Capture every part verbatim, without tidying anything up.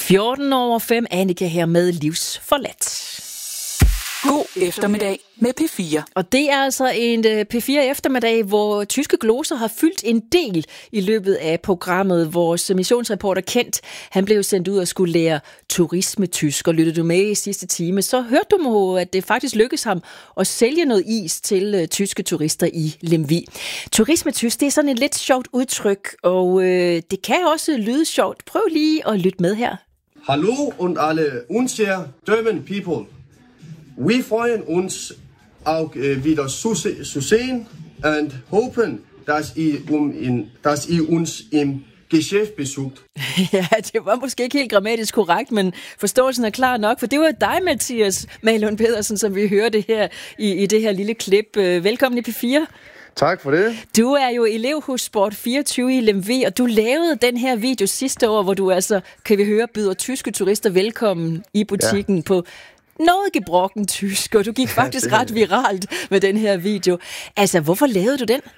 fjorten over fem, Annika her med Livsforladt. God eftermiddag med P fire. Og det er altså en P fire eftermiddag, hvor tyske gloser har fyldt en del i løbet af programmet. Vores missionsreporter Kent, han blev sendt ud og skulle lære turismetysk. Og lyttede du med i sidste time, så hørte du må, at det faktisk lykkedes ham at sælge noget is til tyske turister i Lemvig. Turismetysk, det er sådan et lidt sjovt udtryk, og øh, det kan også lyde sjovt. Prøv lige at lytte med her. Hallo und alle unsere German people. Wir freuen uns auch äh, wieder zu, zu sehen und hoffen, dass ihr, um in, dass ihr uns im Geschäft besucht. Ja, det var måske ikke helt grammatisk korrekt, men forståelsen er klar nok, for det var dig, Mathias Malund Pedersen, som vi hører det her i, i det her lille klip. Velkommen i P fire. Tak for det. Du er jo elev hos Sport fireogtyve i Lemvig, og du lavede den her video sidste år, hvor du altså, kan vi høre, byder tyske turister velkommen i butikken ja. på noget gebrokken tysk, og du gik faktisk ret viralt med den her video. Altså, hvorfor lavede du den?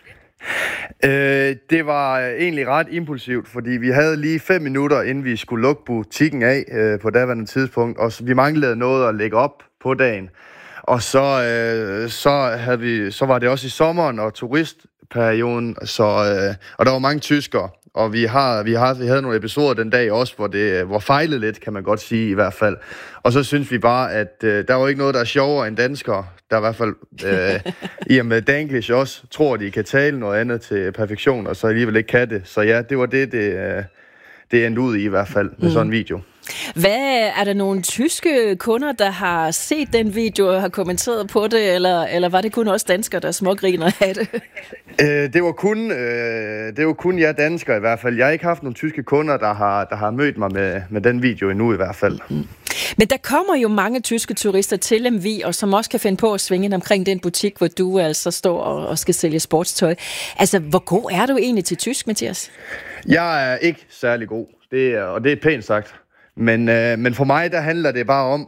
Øh, det var egentlig ret impulsivt, fordi vi havde lige fem minutter, inden vi skulle lukke butikken af øh, på daværende tidspunkt, og vi manglede noget at lægge op på dagen. Og så, øh, så, havde vi, så var det også i sommeren og turistperioden, så, øh, og der var mange tyskere. Og vi har, vi har vi havde nogle episoder den dag også, hvor det hvor fejlede lidt, kan man godt sige i hvert fald. Og så synes vi bare, at øh, der var ikke noget, der er sjovere end danskere, der i hvert fald øh, i og med Danglish også tror, de kan tale noget andet til perfektion, og så alligevel ikke kan det. Så ja, det var det, det, øh, det endte ud i i hvert fald med mm. sådan en video. Hvad er der nogle tyske kunder, der har set den video og har kommenteret på det, eller, eller var det kun også danskere, der smågriner af det? Øh, det var kun øh, det var kun jeg danskere i hvert fald. Jeg har ikke haft nogle tyske kunder, der har der har mødt mig med med den video endnu i hvert fald. Mm. Men der kommer jo mange tyske turister til Lemvig, og som også kan finde på at svinge ind omkring den butik, hvor du altså står og, og skal sælge sportstøj. Altså, hvor god er du egentlig til tysk, Mathias? Jeg er ikke særlig god, det er, og det er pænt sagt. Men, øh, men for mig, der handler det bare om